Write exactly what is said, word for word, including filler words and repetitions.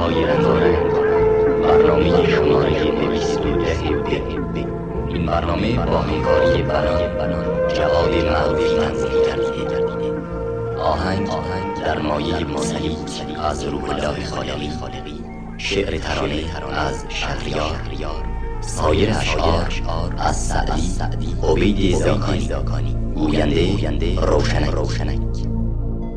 های رنگارنگ، برنامه شماره دویست و ده. این برنامه با همکاری بنان جواد معروفی تنظیم گردیده. آهنگ در مایه موسیقی از روح الله خالقی، شعر ترانه از شهریار، سایر اشعار از سعدی، عبید زاکانی، گوینده روشنک.